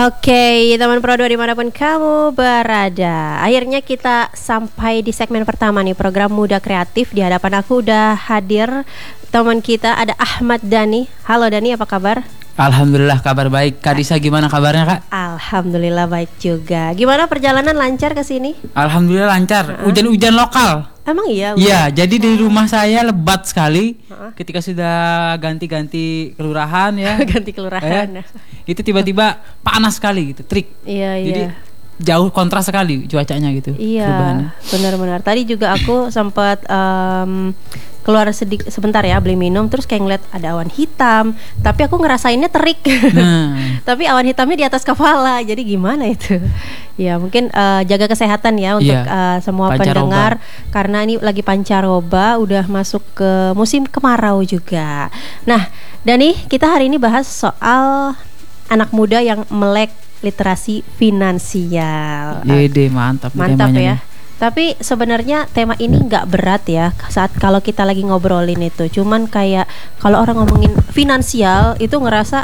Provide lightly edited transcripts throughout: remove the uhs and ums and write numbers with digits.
Oke, teman Pro 2 dimanapun kamu berada. Akhirnya kita sampai di segmen pertama nih, program Muda Kreatif. Di hadapan aku udah hadir teman kita, ada Ahmad Dhani. Halo Dhani, apa kabar? Alhamdulillah kabar baik. Kak Disa gimana kabarnya Kak? Alhamdulillah baik juga. Gimana perjalanan, lancar ke sini? Alhamdulillah lancar. Hujan-hujan lokal. Emang iya? Iya, jadi di rumah saya lebat sekali. Ketika sudah ganti-ganti kelurahan ya. Ganti kelurahan. Itu tiba-tiba panas sekali gitu, trik. Iya, jadi iya. jauh kontras sekali cuacanya gitu. Iya, benar-benar. Tadi juga aku sempat keluar sebentar ya, beli minum, terus kayak ngeliat ada awan hitam, tapi aku ngerasainnya terik. Tapi awan hitamnya di atas kepala, jadi gimana itu? Ya mungkin jaga kesehatan ya untuk semua pancaroba. pendengar, karena ini lagi pancaroba, udah masuk ke musim kemarau juga. Nah, Dani, kita hari ini bahas soal anak muda yang melek literasi finansial. Yede, mantap Ya. Tapi sebenarnya tema ini nggak berat ya saat kalau kita lagi ngobrolin itu. Cuman kayak kalau orang ngomongin finansial itu ngerasa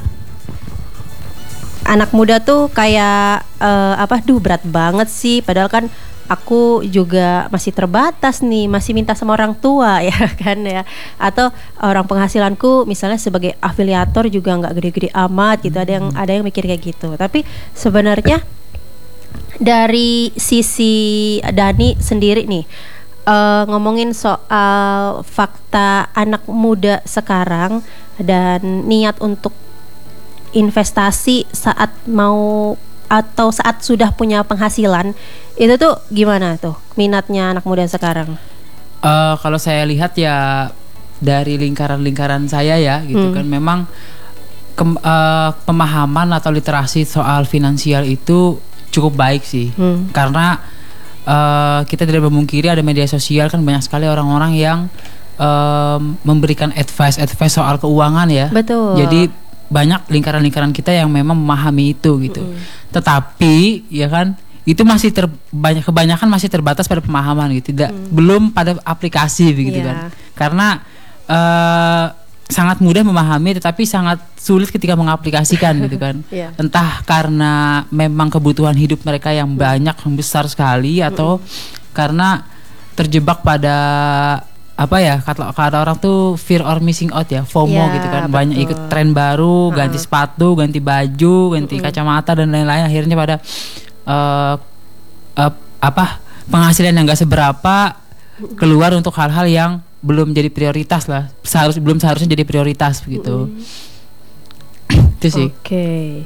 anak muda tuh kayak berat banget sih. Padahal kan aku juga masih terbatas nih, masih minta sama orang tua ya kan ya. Atau orang penghasilanku misalnya sebagai afiliator juga nggak gede-gede amat gitu. Ada yang mikir kayak gitu. Tapi sebenarnya dari sisi Dhani sendiri nih, ngomongin soal fakta anak muda sekarang dan niat untuk investasi saat mau atau saat sudah punya penghasilan, itu tuh gimana tuh minatnya anak muda sekarang? Kalau saya lihat ya dari lingkaran-lingkaran saya ya gitu kan, memang pemahaman atau literasi soal finansial itu cukup baik sih, karena kita tidak memungkiri ada media sosial kan, banyak sekali orang-orang yang memberikan advice soal keuangan ya. Betul. Jadi banyak lingkaran-lingkaran kita yang memang memahami itu gitu. Tetapi ya kan itu masih kebanyakan masih terbatas pada pemahaman gitu, belum pada aplikasi begitu kan. Karena sangat mudah memahami tetapi sangat sulit ketika mengaplikasikan gitu kan. Entah karena memang kebutuhan hidup mereka yang banyak, yang besar sekali, atau karena terjebak pada kata orang tuh fear or missing out ya, FOMO gitu kan. Banyak ikut tren baru, ganti sepatu, ganti baju, ganti kacamata dan lain-lain, akhirnya pada penghasilan yang gak seberapa keluar untuk hal-hal yang belum jadi prioritas lah, belum seharusnya jadi prioritas begitu. Itu sih. Oke.